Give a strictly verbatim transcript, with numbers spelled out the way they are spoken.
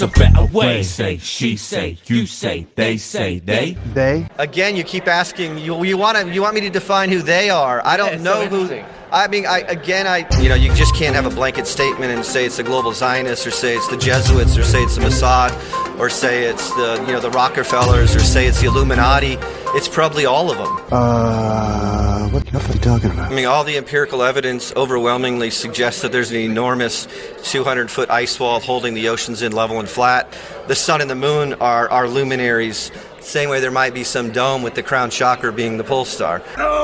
The better way. Say, she say, you say, they say, they. They? Again, you keep asking, you, you want to, you want me to define who they are. I don't Yeah, know so who... I mean, I, again, I, you know, you just can't have a blanket statement and say it's the global Zionists, or say it's the Jesuits, or say it's the Mossad, or say it's the, you know, the Rockefellers, or say it's the Illuminati. It's probably all of them. Uh, what the fuck are you talking about? I mean, all the empirical evidence overwhelmingly suggests that there's an enormous two hundred foot ice wall holding the oceans in level and flat. The sun and the moon are, are luminaries. Same way there might be some dome with the crown chakra being the pole star. Oh!